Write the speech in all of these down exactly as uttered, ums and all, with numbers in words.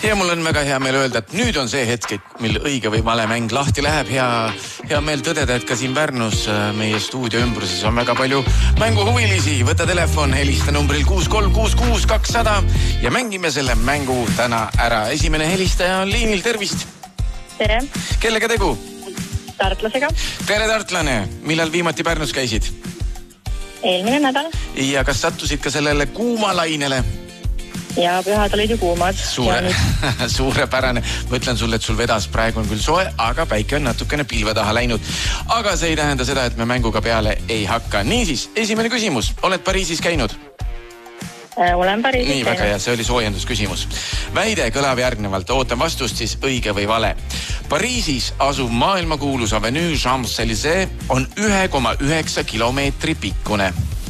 Ja mul on väga hea meel öelda, et nüüd on see hetk, mil õige või vale mäng lahti läheb. Hea, hea meel tõdeda, et ka siin Pärnus meie stuudio ümbruses on väga palju mänguhuvilisi. Võta telefon, helista numbril kuus kolm kuus kuus kakssada ja mängime selle mängu täna ära. Esimene helistaja on liinil, tervist! Tere! Kellega tegu? Tartlasega. Tere tartlane! Millal viimati Pärnus käisid? Eelmine nädal. Ja kas sattusid ka sellele kuumalainele? Ja pühad olid ju kuumad. Suure, suurepärane. Ma ütlen sulle, et sul vedas praegu on küll soe, aga päike on natukene pilve taha läinud. Aga see ei tähenda seda, et me mänguga peale ei hakka. Niisiis, esimene küsimus. Oled Pariisis käinud? Olen Pariisis Nii, väga hea, see oli soojendusküsimus. Väide kõlab järgnevalt, ootan vastust siis õige või vale. Pariisis asuv maailmakuulus avenue Champs-Élysées on üks koma üheksa kilomeetri pikkune.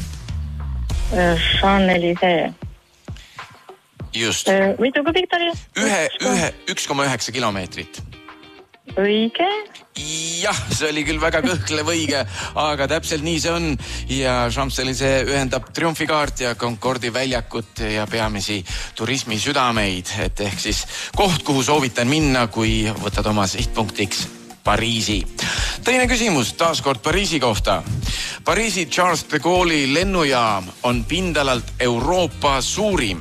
Champs-Élysées. Just. Mitu kui pikk oli? Ühe, ühe, üks koma üheksa kilomeetrit. Õige. Jah, see oli küll väga kõhklev õige, aga täpselt nii see on. Ja Champs-Élysées ühendab Triumfikaart ja Concordi väljakut ja peamisi turismi südameid. Et ehk siis koht, kuhu soovitan minna, kui võtad oma sihtpunktiks Pariisi. Teine küsimus, taaskord Pariisi kohta. Pariisi Charles de Gaulle'i lennujaam on pindalalt Euroopa suurim.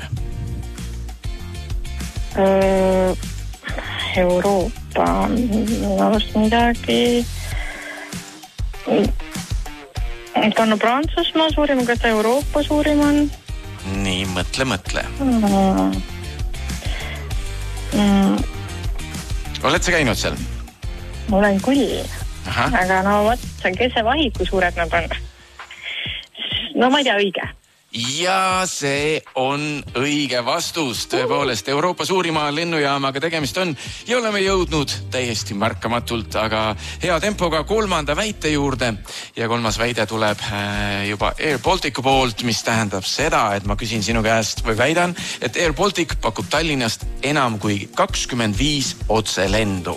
Uh, Euroopa. Vast midagi. Ta on Prantsusmaa suurim, aga ta Euroopa suurim on. Nii, mõtle, mõtle. Mm. Mm. Oled sa käinud seal? Olen küll. Aha. Aga no võt, kes see vahib, kui suured nad on? No ma ei tea, õige. Ja see on õige vastus. Tõepoolest, Euroopa suurima lennujaamaga tegemist on ja oleme jõudnud täiesti märkamatult, aga hea tempoga kolmanda väite juurde. Ja kolmas väide tuleb juba Air Balticu poolt, mis tähendab seda, et ma küsin sinu käest või väidan, et Air Baltic pakub Tallinnast enam kui kakskümmend viis otselendu.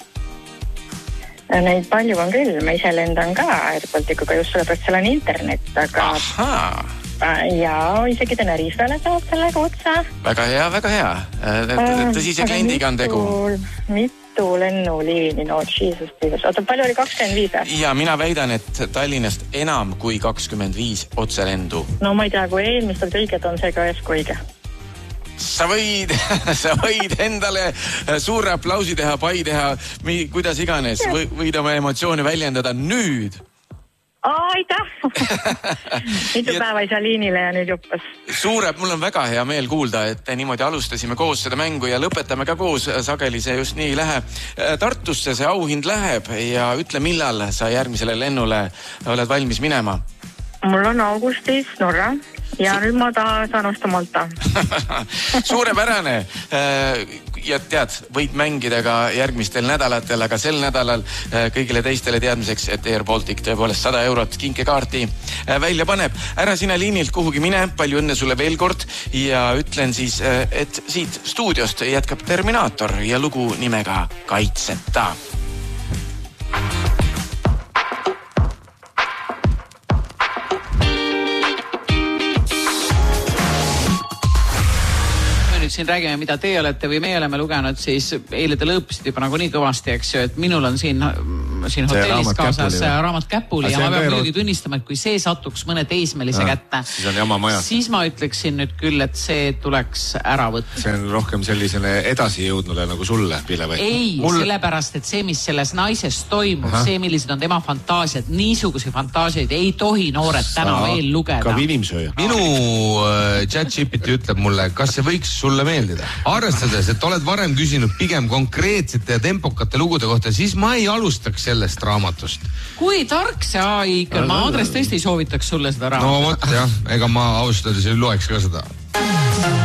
Neid palju on küll. Ma ise lendan ka Air Balticuga just sellepärast seal on internet, aga... Ahaa! Ja isegi Tenerifele saab sellega otsa. Väga hea, väga hea. Tõsise kliendiga on tegu. Mitu lennuliini, no Jesus, Jesus. Oota, palju oli kakskümmend viis? Ja mina väidan, et Tallinnast enam kui kakskümmend viis otselendu. No ma ei tea, kui eelmist on õiget, on see ka esku õige. Sa võid, sa võid endale suure aplausi teha, pai teha, kuidas iganes. Võid oma emotsioone väljendada nüüd. Aitäh! Mitu päeva ei saa liinile ja nüüd juppas. Suure, mul on väga hea meel kuulda, et niimoodi alustasime koos seda mängu ja lõpetame ka koos. Sageli see just nii läheb. Tartusse see auhind läheb ja ütle, millal sa järgmisele lennule oled valmis minema? Mul on augustis Norra ja nüüd ma saan osta Malta. Suurepärane. Ja tead, võid mängida ka järgmistel nädalatel, aga sel nädalal kõigile teistele teadmiseks, et Air Baltic tõepoolest sada eurot kinkekaarti välja paneb. Ära sina liinilt kuhugi mine, palju õnne sulle veel kord ja ütlen siis, et siit stuudiost jätkab Terminaator ja lugu nimega Kaitseta. Siin räägime, mida te olete või meie oleme lugenud, siis eile te lõõpisid juba nagu nii kõvasti, eks ju, et minul on siin, siin hotellis kaasas raamat Käpuli ja ma pean muidugi tunnistama, et kui see satuks mõne teismelise kätte, siis on jama majas. Siis ma ütleksin nüüd küll, et see tuleks ära võtta. See on rohkem sellisele edasi jõudnule nagu sulle, Pille või? Ei, Mul... sellepärast, et see, mis selles naises toimub, Aha. see, millised on tema fantaasiad, niisuguse fantaasiaid ei tohi noored täna Sa... veel lugeda. Ka inimsööja. Minu äh, chat-G P T ütleb mulle, kas see võiks sulle meeldida. Arvestades, et oled varem küsinud pigem konkreetsete ja tempokate lugude kohta, siis ma ei alustaks sellest raamatust. Kui tark see A I ikka, ma Andres tõesti ei soovitaks sulle seda raamatust. No vot jah, ega ma austada ei loeks ka seda.